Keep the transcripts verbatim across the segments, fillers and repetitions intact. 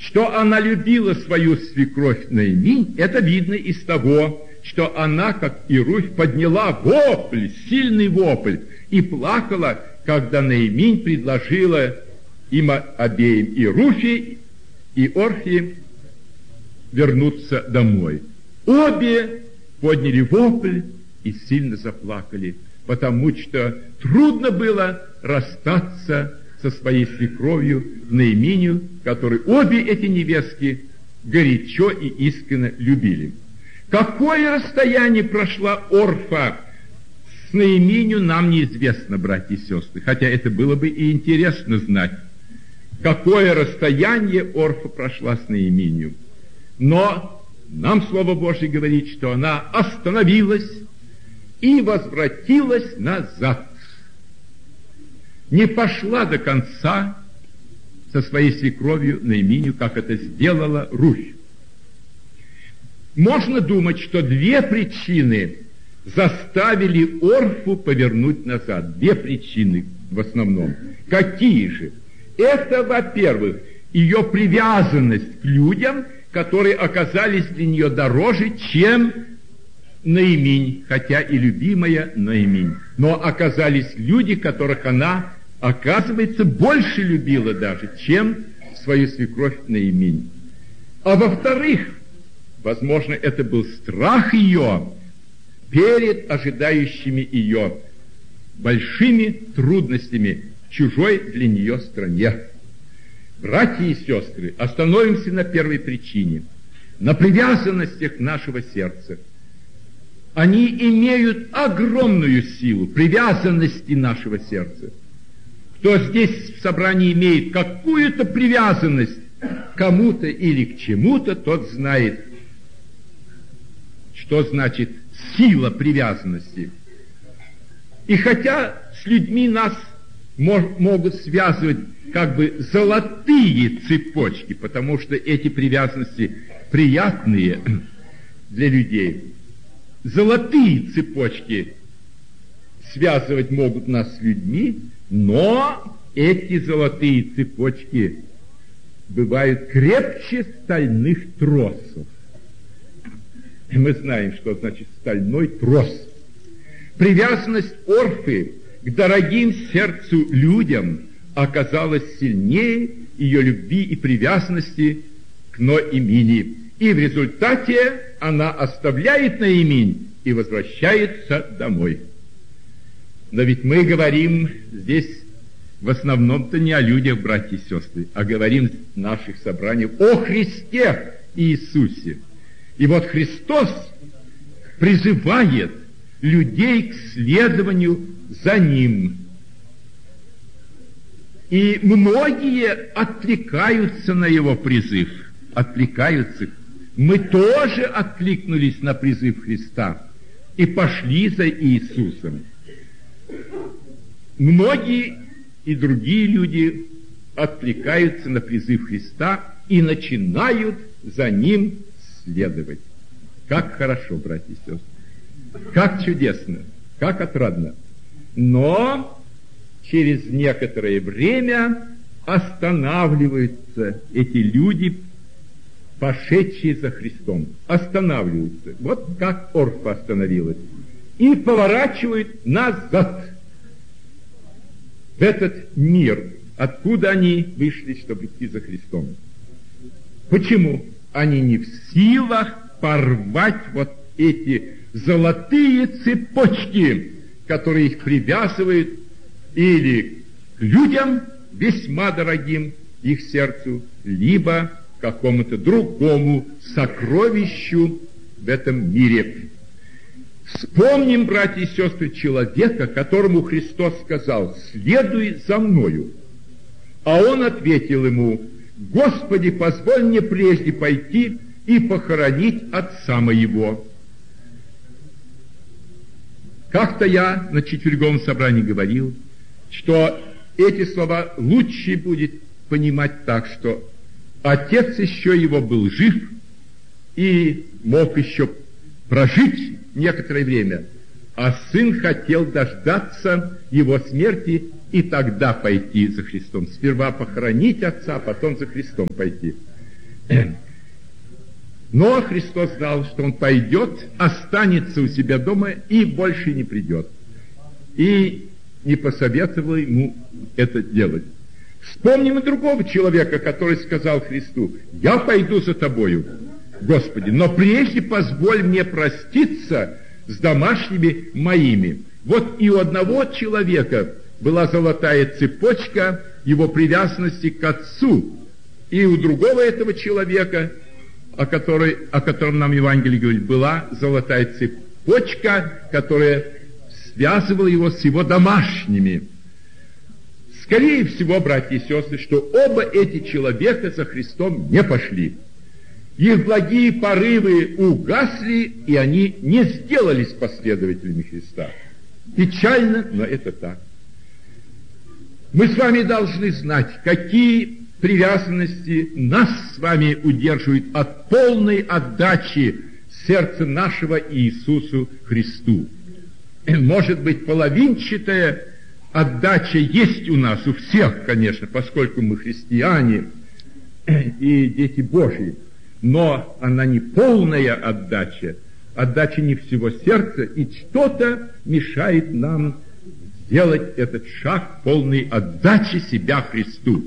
Что она любила свою свекровь Наиминь, это видно из того, что она, как и Руфь, подняла вопль, сильный вопль, и плакала, когда Наиминь предложила им обеим, и Руфи, и Орфи, вернуться домой. Обе подняли вопль и сильно заплакали, потому что трудно было расстаться со своей свекровью Наиминью, которую обе эти невестки горячо и искренне любили. Какое расстояние прошла Орфа с Наиминью, нам неизвестно, братья и сестры, хотя это было бы и интересно знать, какое расстояние Орфа прошла с Наиминью. Но нам Слово Божье говорит, что она остановилась и возвратилась назад. Не пошла до конца со своей свекровью Наиминью, как это сделала Руфь. Можно думать, что две причины заставили Орфу повернуть назад. Две причины в основном. Какие же? Это, во-первых, ее привязанность к людям, которые оказались для нее дороже, чем Наиминь, хотя и любимая Наиминь. Но оказались люди, которых она, оказывается, больше любила даже, чем свою свекровь Наиминь. А во-вторых, возможно, это был страх ее перед ожидающими ее большими трудностями в чужой для нее стране. Братья и сестры, остановимся на первой причине, на привязанностях нашего сердца. Они имеют огромную силу, привязанности нашего сердца. Кто здесь в собрании имеет какую-то привязанность к кому-то или к чему-то, тот знает, что значит сила привязанности. И хотя с людьми нас мож, могут связывать как бы золотые цепочки, потому что эти привязанности приятные для людей, золотые цепочки связывать могут нас с людьми, но эти золотые цепочки бывают крепче стальных тросов. И мы знаем, что значит стальной трос. Привязанность Орфы к дорогим сердцу людям оказалась сильнее ее любви и привязанности к Ноэмини. И в результате она оставляет Наиминь и возвращается домой. Но ведь мы говорим здесь в основном-то не о людях, братья и сестры, а говорим в наших собраниях о Христе Иисусе. И вот Христос призывает людей к следованию за Ним. И многие откликаются на Его призыв, откликаются. Мы тоже откликнулись на призыв Христа и пошли за Иисусом. Многие и другие люди откликаются на призыв Христа и начинают за Ним следовать. Как хорошо, братья и сестры, как чудесно, как отрадно. Но через некоторое время останавливаются эти люди, пошедшие за Христом. Останавливаются. Вот как Орфа остановилась. И поворачивают назад в этот мир, откуда они вышли, чтобы идти за Христом. Почему? Они не в силах порвать вот эти золотые цепочки, которые их привязывают или к людям, весьма дорогим их сердцу, либо к какому-то другому сокровищу в этом мире. Вспомним, братья и сестры, человека, которому Христос сказал: «Следуй за мною». А он ответил ему: «Господи, позволь мне прежде пойти и похоронить отца моего». Как-то я на четверговом собрании говорил, что эти слова лучше будет понимать так, что отец еще его был жив и мог еще прожить некоторое время, а сын хотел дождаться его смерти и тогда пойти за Христом. Сперва похоронить отца, потом за Христом пойти. Но Христос знал, что он пойдет, останется у себя дома и больше не придет. И не посоветовал ему это делать. Вспомним и другого человека, который сказал Христу: «Я пойду за тобою, Господи, но прежде позволь мне проститься с домашними моими». Вот и у одного человека была золотая цепочка его привязанности к Отцу, и у другого этого человека, о, которой, о котором нам Евангелие говорит, была золотая цепочка, которая связывала его с его домашними. Скорее всего, братья и сестры, что оба эти человека за Христом не пошли. Их благие порывы угасли, и они не сделались последователями Христа. Печально, но это так. Мы с вами должны знать, какие привязанности нас с вами удерживают от полной отдачи сердца нашего Иисусу Христу. Может быть, половинчатая отдача есть у нас, у всех, конечно, поскольку мы христиане и дети Божьи, но она не полная отдача, отдача не всего сердца, и что-то мешает нам сделать этот шаг полной отдачи себя Христу.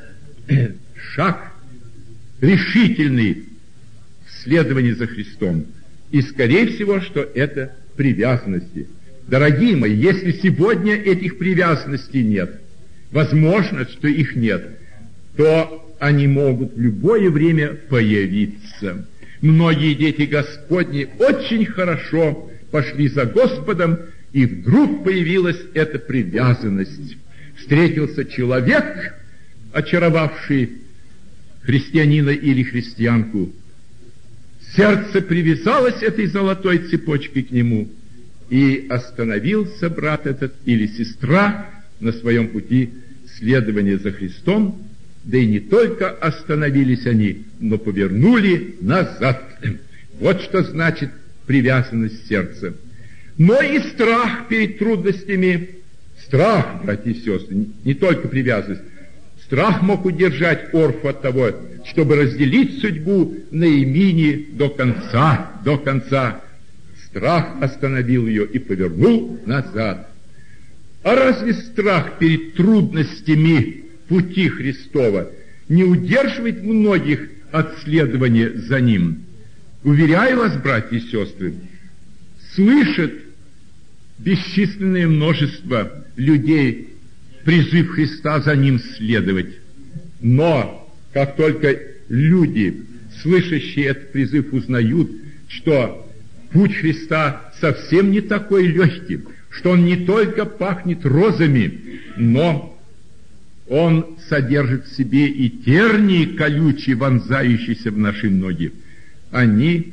Шаг решительный в следовании за Христом. И, скорее всего, что это привязанности. Дорогие мои, если сегодня этих привязанностей нет, возможно, что их нет, то они могут в любое время появиться. Многие дети Господни очень хорошо пошли за Господом, и вдруг появилась эта привязанность. Встретился человек, очаровавший христианина или христианку. Сердце привязалось этой золотой цепочкой к нему, и остановился брат этот или сестра на своем пути следования за Христом, да и не только остановились они, но повернули назад. Вот что значит привязанность сердца. Но и страх перед трудностями, страх, братья и сестры, не только привязанность, страх мог удержать Орфу от того, чтобы разделить судьбу Ноэмии до конца, до конца. Страх остановил ее и повернул назад. А разве страх перед трудностями пути Христова не удерживает многих от следования за Ним? Уверяю вас, братья и сестры, слышат бесчисленное множество людей призыв Христа за Ним следовать. Но как только люди, слышащие этот призыв, узнают, что путь Христа совсем не такой легкий, что он не только пахнет розами, но он содержит в себе и тернии колючие, вонзающиеся в наши ноги, они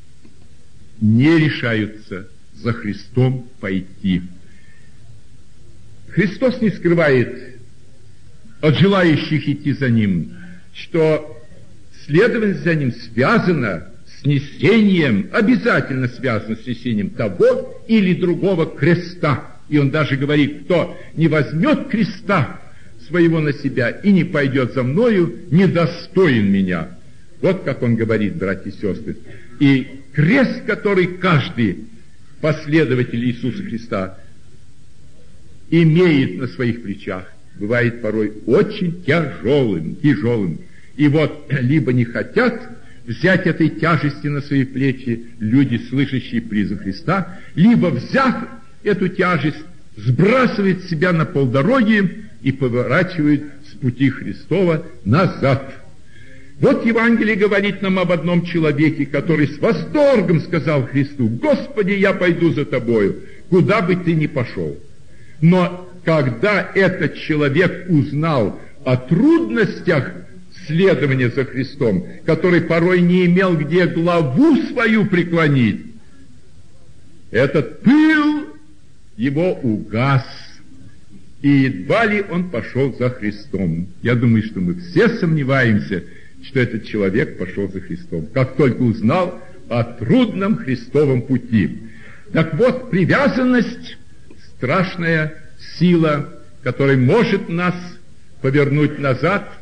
не решаются за Христом пойти. Христос не скрывает от желающих идти за Ним, что следование за Ним связано с несением, обязательно связано с несением того или другого креста. И Он даже говорит: кто не возьмет креста своего на себя и не пойдет за мною, недостоин меня. Вот как Он говорит, братья и сестры. И крест, который каждый последователь Иисуса Христа имеет на своих плечах, бывает порой очень тяжелым, тяжелым. И вот либо не хотят взять этой тяжести на свои плечи люди, слышащие призыв Христа, либо, взяв эту тяжесть, сбрасывают себя на полдороги и поворачивают с пути Христова назад. Вот Евангелие говорит нам об одном человеке, который с восторгом сказал Христу: «Господи, я пойду за Тобою, куда бы Ты ни пошел». Но когда этот человек узнал о трудностях следования за Христом, который порой не имел где главу свою преклонить, этот пыл его угас, и едва ли он пошел за Христом. Я думаю, что мы все сомневаемся, что этот человек пошел за Христом, как только узнал о трудном Христовом пути. Так вот, привязанность — страшная сила, которая может нас повернуть назад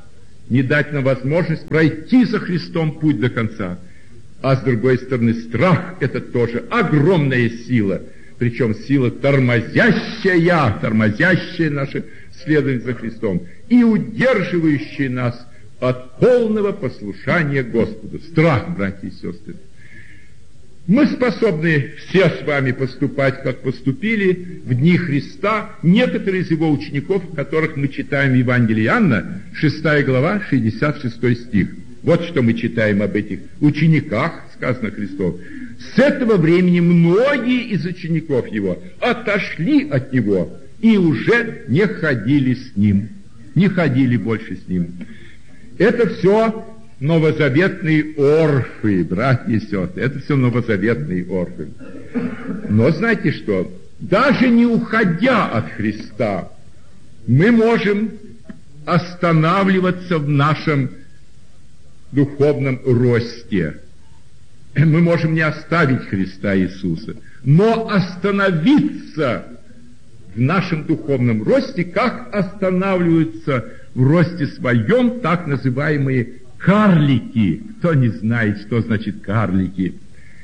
не дать нам возможность пройти за Христом путь до конца. А с другой стороны, страх – это тоже огромная сила, причем сила тормозящая, тормозящая наше следование за Христом и удерживающая нас от полного послушания Господу. Страх, братья и сестры. Мы способны все с вами поступать, как поступили в дни Христа некоторые из его учеников, которых мы читаем в Евангелии Иоанна, шестая глава, шестьдесят шестой стих. Вот что мы читаем об этих учениках, сказано Христом. С этого времени многие из учеников его отошли от него и уже не ходили с ним, не ходили больше с ним. Это все новозаветные орфы, братья и сестры, это все новозаветные орфы. Но знаете что? Даже не уходя от Христа, мы можем останавливаться в нашем духовном росте. Мы можем не оставить Христа Иисуса, но остановиться в нашем духовном росте, как останавливаются в росте своем так называемые карлики. Кто не знает, что значит карлики?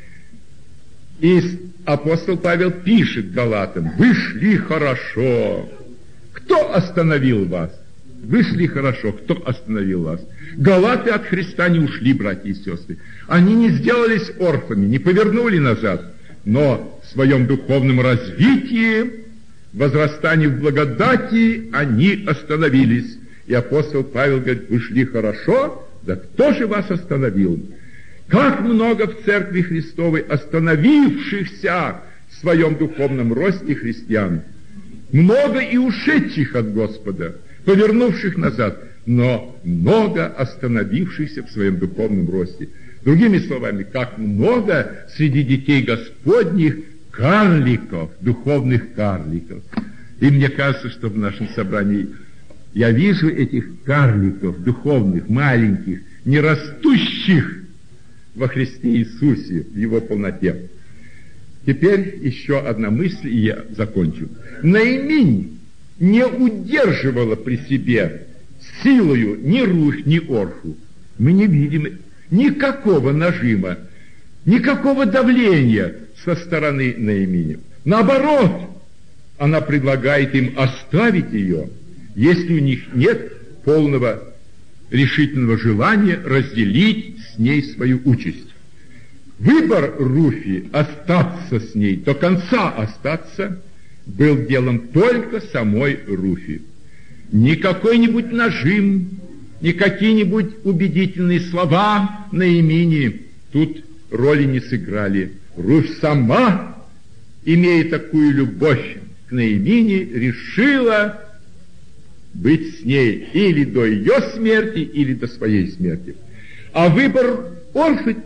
И апостол Павел пишет Галатам: «Вы шли хорошо». Кто остановил вас? Вы шли хорошо. Кто остановил вас? Галаты от Христа не ушли, братья и сестры. Они не сделались орфами, не повернули назад, но в своем духовном развитии, возрастании в благодати, они остановились. И апостол Павел говорит: вы шли хорошо, да кто же вас остановил? Как много в Церкви Христовой остановившихся в своем духовном росте христиан. Много и ушедших от Господа, повернувших назад, но много остановившихся в своем духовном росте. Другими словами, как много среди детей Господних карликов, духовных карликов. И мне кажется, что в нашем собрании я вижу этих карликов, духовных, маленьких, не растущих во Христе Иисусе, в Его полноте. Теперь еще одна мысль, и я закончу. Наиминь не удерживала при себе силою ни Руфь, ни Орфу. Мы не видим никакого нажима, никакого давления со стороны Наимини. Наоборот, она предлагает им оставить ее, если у них нет полного решительного желания разделить с ней свою участь. Выбор Руфи остаться с ней, до конца остаться, был делом только самой Руфи. Не какой-нибудь нажим, не какие-нибудь убедительные слова Наимини тут роли не сыграли. Руфь сама, имея такую любовь к Наимини, решила быть с ней или до ее смерти, или до своей смерти. А выбор Орфы